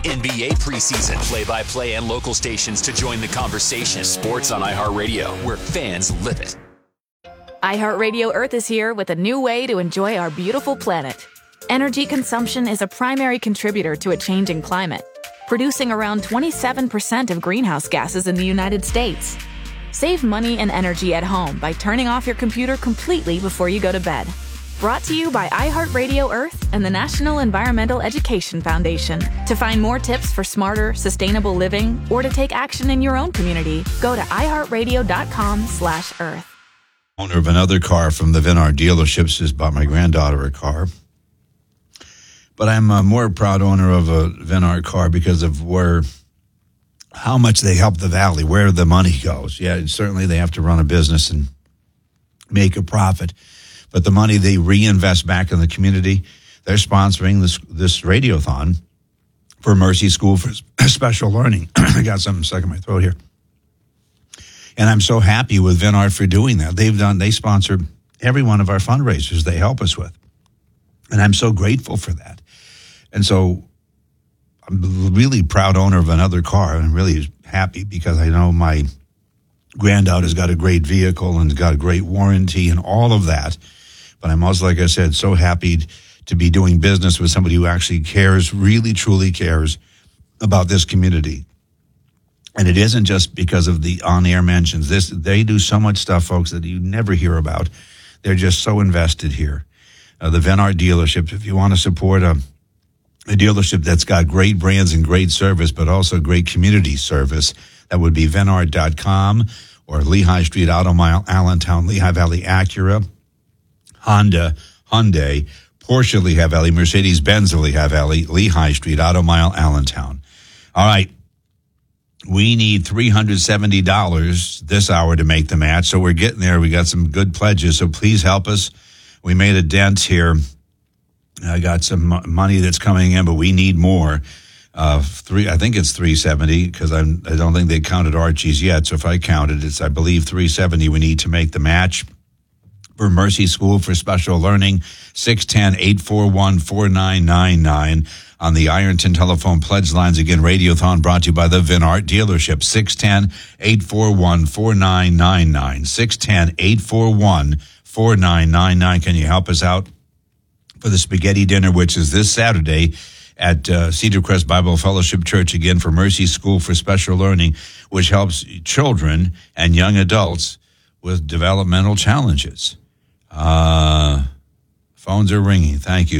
NBA preseason, play-by-play and local stations to join the conversation. Sports on iHeartRadio, where fans live it. iHeartRadio Earth is here with a new way to enjoy our beautiful planet. Energy consumption is a primary contributor to a changing climate, producing around 27% of greenhouse gases in the United States. Save money and energy at home by turning off your computer completely before you go to bed. Brought to you by iHeartRadio Earth and the National Environmental Education Foundation. To find more tips for smarter, sustainable living or to take action in your own community, go to iHeartRadio.com/Earth. Owner of another car from the Vinard dealerships just bought my granddaughter a car. But I'm a more proud owner of a Vinard car because of how much they help the Valley, where the money goes. Yeah, certainly they have to run a business and make a profit. But the money they reinvest back in the community, they're sponsoring this radiothon for Mercy School for Special Learning. I got something stuck in my throat here. And I'm so happy with Vinard for doing that. They sponsor every one of our fundraisers they help us with. And I'm so grateful for that. And so I'm a really proud owner of another car. I'm really happy because I know my granddaughter's got a great vehicle and got a great warranty and all of that. But I'm also, like I said, so happy to be doing business with somebody who actually cares, really, truly cares about this community. And it isn't just because of the on-air mentions. They do so much stuff, folks, that you never hear about. They're just so invested here. The Vinard dealership, if you want to support a dealership that's got great brands and great service, but also great community service, that would be Vinard.com or Lehigh Street Auto Mile, Allentown, Lehigh Valley Acura, Honda, Hyundai, Porsche Lehigh Valley, Mercedes-Benz of Lehigh Valley, Lehigh Street Auto Mile, Allentown. All right. We need $370 this hour to make the match, so we're getting there. We got some good pledges, so please help us. We made a dent here. I got some money that's coming in, but we need more. I think it's 370 because I don't think they counted Archie's yet. So if I counted, it's, I believe, 370 we need to make the match. For Mercy School for Special Learning, 610-841-4999 on the Ironton telephone pledge lines. Again, Radiothon brought to you by the Vinard dealership, 610-841-4999, 610-841-4999. Can you help us out for the spaghetti dinner, which is this Saturday at Cedar Crest Bible Fellowship Church, again, for Mercy School for Special Learning, which helps children and young adults with developmental challenges. Phones are ringing. Thank you.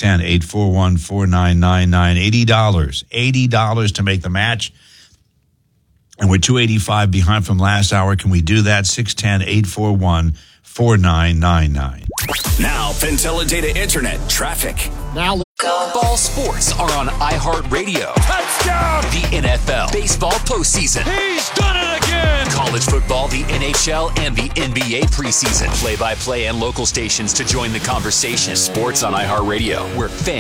610-841-4999. $80 to make the match. And we're $285 behind from last hour. Can we do that? 610-841-4999. Now, Pentella Data Internet traffic. Now, Ball sports are on iHeartRadio. touchdown! The NFL, baseball postseason. He's done it again! College football, the NHL, and the NBA preseason. Play-by-play and local stations to join the conversation. Sports on iHeartRadio, where fans